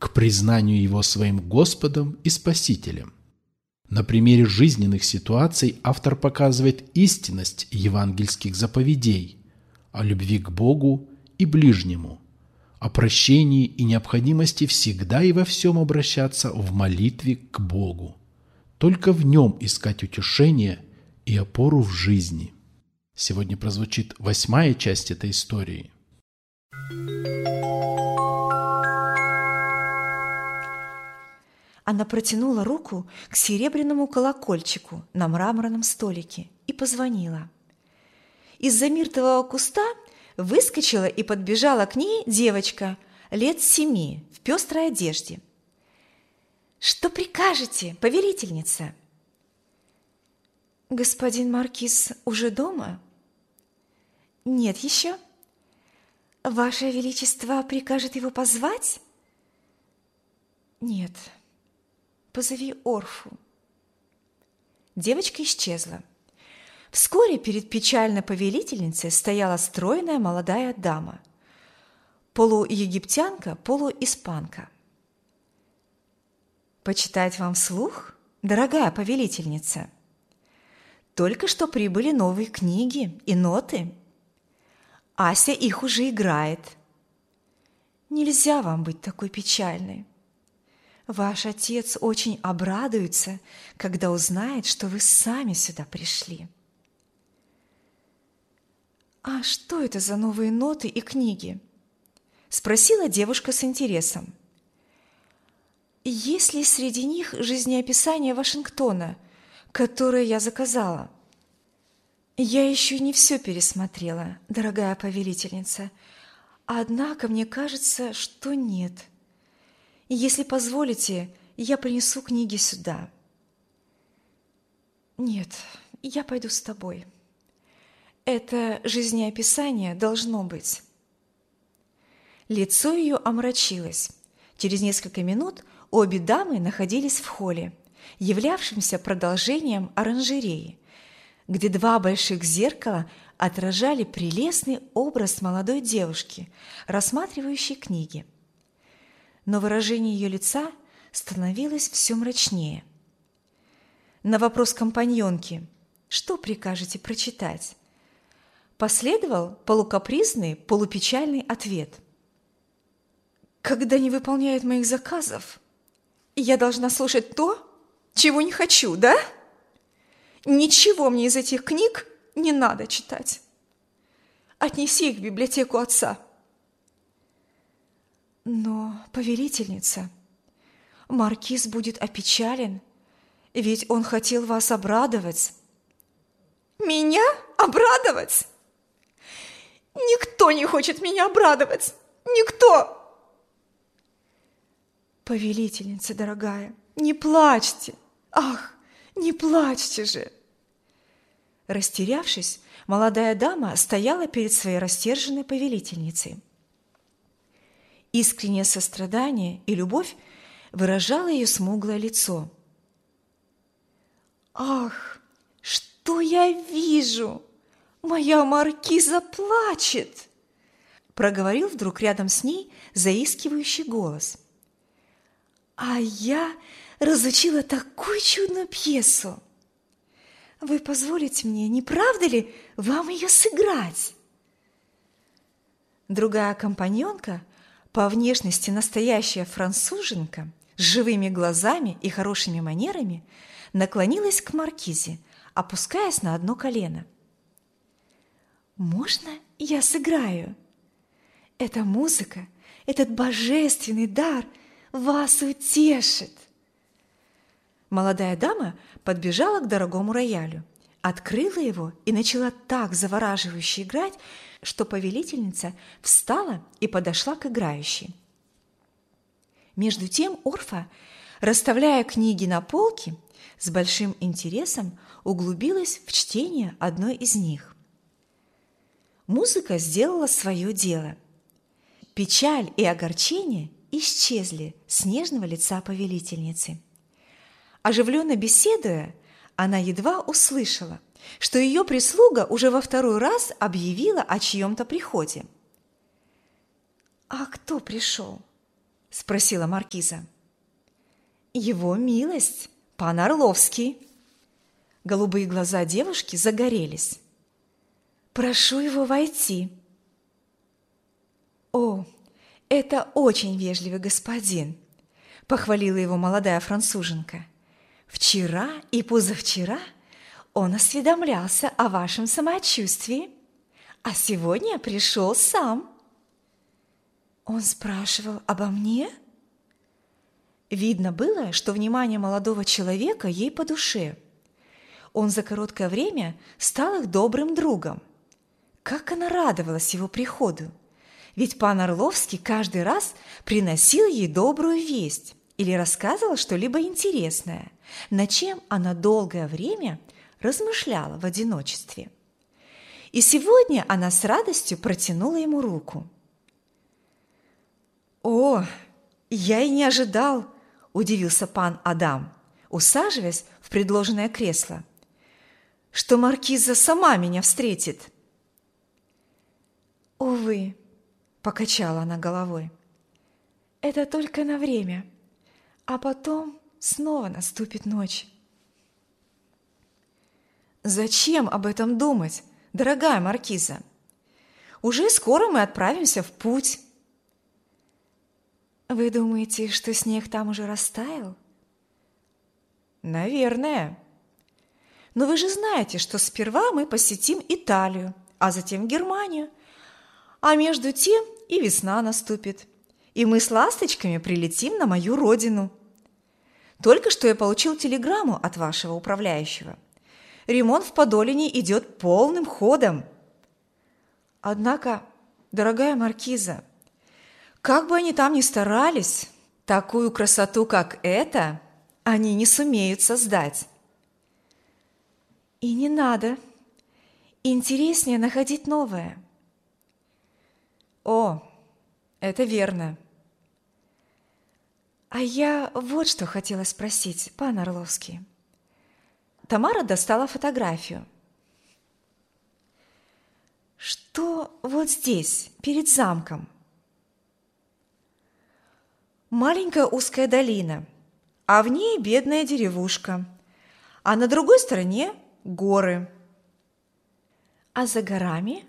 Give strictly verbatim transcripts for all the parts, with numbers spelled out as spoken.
к признанию Его своим Господом и Спасителем. На примере жизненных ситуаций автор показывает истинность евангельских заповедей о любви к Богу и ближнему, о прощении и необходимости всегда и во всем обращаться в молитве к Богу, только в Нем искать утешение и опору в жизни. Сегодня прозвучит восьмая часть этой истории. Она протянула руку к серебряному колокольчику на мраморном столике и позвонила. Из-за миртового куста выскочила и подбежала к ней девочка лет семи в пестрой одежде. «Что прикажете, повелительница?» «Господин маркиз уже дома?» «Нет еще». «Ваше Величество прикажет его позвать?» «Нет». «Позови Орфу». Девочка исчезла. Вскоре перед печальной повелительницей стояла стройная молодая дама, полуегиптянка, полуиспанка. «Почитать вам вслух, дорогая повелительница? Только что прибыли новые книги и ноты. Ася их уже играет. Нельзя вам быть такой печальной. Ваш отец очень обрадуется, когда узнает, что вы сами сюда пришли». «А что это за новые ноты и книги?» – спросила девушка с интересом. «Есть ли среди них жизнеописание Вашингтона, которое я заказала?» «Я еще не все пересмотрела, дорогая повелительница, однако мне кажется, что нет. Если позволите, я принесу книги сюда». «Нет, я пойду с тобой. Это жизнеописание должно быть». Лицо ее омрачилось. Через несколько минут обе дамы находились в холле, являвшемся продолжением оранжереи, где два больших зеркала отражали прелестный образ молодой девушки, рассматривающей книги. Но выражение ее лица становилось все мрачнее. На вопрос компаньонки «Что прикажете прочитать?» последовал полукапризный, полупечальный ответ. «Когда не выполняют моих заказов, я должна слушать то, чего не хочу, да? Ничего мне из этих книг не надо читать. Отнеси их в библиотеку отца». «Но, повелительница, маркиз будет опечален, ведь он хотел вас обрадовать». «Меня обрадовать? Никто не хочет меня обрадовать! Никто!» «Повелительница дорогая, не плачьте! Ах, не плачьте же!» Растерявшись, молодая дама стояла перед своей растерженной повелительницей. Искреннее сострадание и любовь выражало ее смуглое лицо. «Ах, что я вижу! Моя маркиза плачет!» проговорил вдруг рядом с ней заискивающий голос. «А я разучила такую чудную пьесу! Вы позволите мне, не правда ли, вам ее сыграть?» Другая компаньонка, по внешности настоящая француженка, с живыми глазами и хорошими манерами, наклонилась к маркизе, опускаясь на одно колено. «Можно я сыграю? Эта музыка, этот божественный дар вас утешит!» Молодая дама подбежала к дорогому роялю, открыла его и начала так завораживающе играть, что повелительница встала и подошла к играющей. Между тем Орфа, расставляя книги на полке, с большим интересом углубилась в чтение одной из них. Музыка сделала свое дело. Печаль и огорчение исчезли с нежного лица повелительницы. Оживленно беседуя, она едва услышала, что ее прислуга уже во второй раз объявила о чьем-то приходе. «А кто пришел?» спросила маркиза. Его милость, пан Орловский. Голубые глаза девушки загорелись. Прошу его войти. О, это очень вежливый господин, похвалила его молодая француженка. Вчера и позавчера он осведомлялся о вашем самочувствии, а сегодня пришел сам. Он спрашивал обо мне? Видно было, что внимание молодого человека ей по душе. Он за короткое время стал их добрым другом. Как она радовалась его приходу! Ведь пан Орловский каждый раз приносил ей добрую весть или рассказывал что-либо интересное, над чем она долгое время размышляла в одиночестве. И сегодня она с радостью протянула ему руку. «О, я и не ожидал!» – удивился пан Адам, усаживаясь в предложенное кресло. «Что маркиза сама меня встретит!» «Увы!» – покачала она головой. «Это только на время, а потом снова наступит ночь». «Зачем об этом думать, дорогая маркиза? Уже скоро мы отправимся в путь». «Вы думаете, что снег там уже растаял?» «Наверное. Но вы же знаете, что сперва мы посетим Италию, а затем Германию, а между тем и весна наступит, и мы с ласточками прилетим на мою родину. Только что я получил телеграмму от вашего управляющего. Ремонт в Подолине идет полным ходом. Однако, дорогая маркиза, как бы они там ни старались, такую красоту, как эта, они не сумеют создать». «И не надо. Интереснее находить новое». «О, это верно». «А я вот что хотела спросить, пан Орловский». Тамара достала фотографию. «Что вот здесь, перед замком?» Маленькая узкая долина, а в ней бедная деревушка, а на другой стороне горы. А за горами?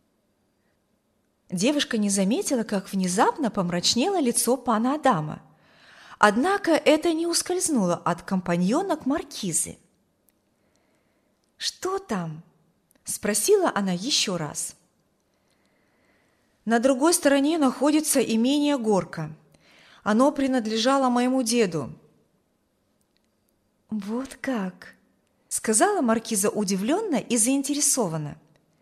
Девушка не заметила, как внезапно помрачнело лицо пана Адама. Однако это не ускользнуло от компаньонок маркизы. «Что там?» – спросила она еще раз. «На другой стороне находится имение Горка. Оно принадлежало моему деду». «Вот как!» – сказала маркиза удивленно и заинтересованно.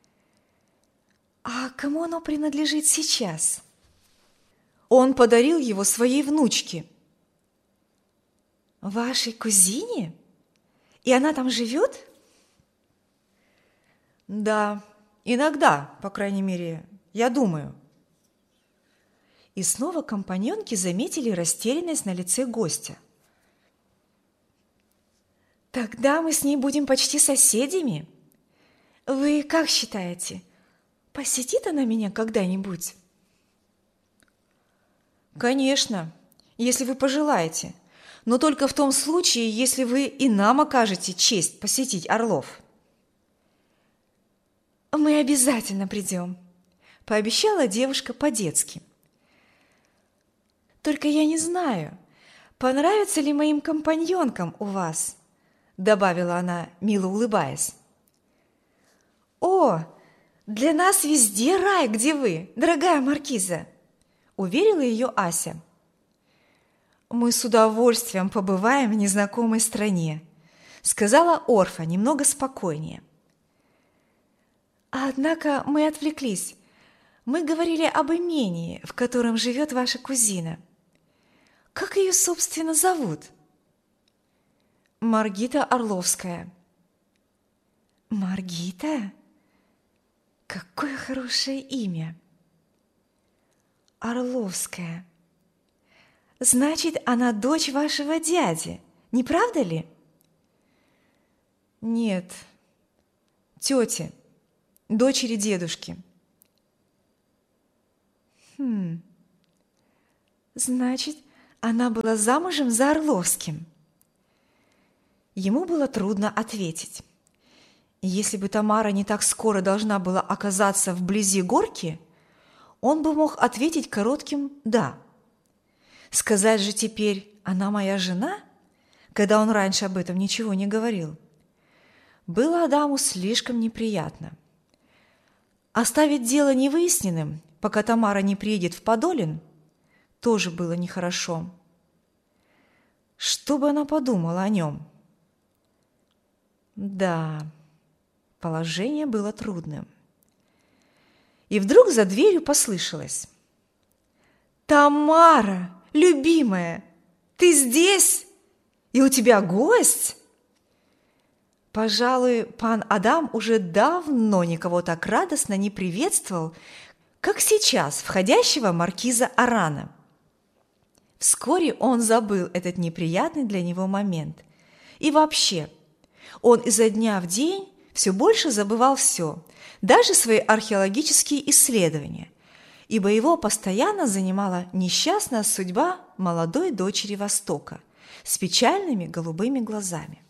«А кому оно принадлежит сейчас?» «Он подарил его своей внучке». «Вашей кузине? И она там живет?» «Да, иногда, по крайней мере, я думаю». И снова компаньонки заметили растерянность на лице гостя. «Тогда мы с ней будем почти соседями. Вы как считаете, посетит она меня когда-нибудь?» «Конечно, если вы пожелаете, но только в том случае, если вы и нам окажете честь посетить Орлов». «Мы обязательно придем», – пообещала девушка по-детски. «Только я не знаю, понравится ли моим компаньонкам у вас», – добавила она, мило улыбаясь. «О, для нас везде рай, где вы, дорогая маркиза», – уверила ее Ася. «Мы с удовольствием побываем в незнакомой стране», – сказала Орфа немного спокойнее. «Однако мы отвлеклись. Мы говорили об имении, в котором живет ваша кузина. Как ее, собственно, зовут?» «Маргита Орловская». «Маргита? Какое хорошее имя!» «Орловская. Значит, она дочь вашего дяди, не правда ли?» «Нет, тети, дочери дедушки». «Хм, Значит, она была замужем за Орловским. Ему было трудно ответить. Если бы Тамара не так скоро должна была оказаться вблизи горки, он бы мог ответить коротким «да». Сказать же теперь «она моя жена», когда он раньше об этом ничего не говорил, было Адаму слишком неприятно. Оставить дело невыясненным, пока Тамара не приедет в Подолин, тоже было нехорошо. Что бы она подумала о нем? Да, положение было трудным. И вдруг за дверью послышалось: «Тамара, любимая, ты здесь? И у тебя гость?» Пожалуй, пан Адам уже давно никого так радостно не приветствовал, как сейчас входящего маркиза Арана. Вскоре он забыл этот неприятный для него момент. И вообще, он изо дня в день все больше забывал все, даже свои археологические исследования, ибо его постоянно занимала несчастная судьба молодой дочери Востока с печальными голубыми глазами.